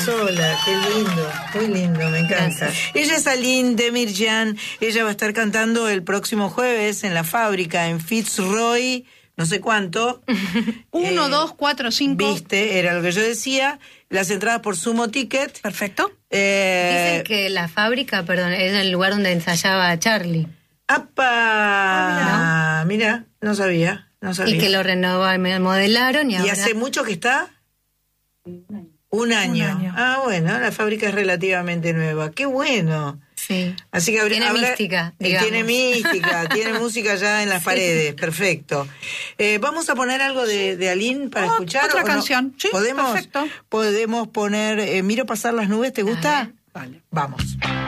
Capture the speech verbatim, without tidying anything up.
sola, qué lindo, muy lindo, me encanta. Gracias. Ella es Aline Demirjian, ella va a estar cantando el próximo jueves en La Fábrica, en Fitzroy, no sé cuánto. Uno, Eh, dos, cuatro, cinco. Viste, era lo que yo decía. Las entradas por Sumo Ticket. Perfecto. Eh, Dicen que La Fábrica, perdón, es el lugar donde ensayaba Charlie. ¡Apa! Ah, mira, no sabía, no sabía. Y que lo renovaron, me modelaron y ¿Y ahora... hace mucho que está? Un año. Un año. Un año. Ah, bueno, la fábrica es relativamente nueva. ¡Qué bueno! Sí. Así que habría, Tiene habrá- mística, eh, digamos. Tiene mística, tiene música ya en las Sí. paredes, perfecto. Eh, ¿Vamos a poner algo de, de Aline para Oh, escuchar? otra o no? canción. Sí, ¿Podemos, perfecto. Podemos poner eh, Miro pasar las nubes, ¿te gusta? ver. Vale. Vamos.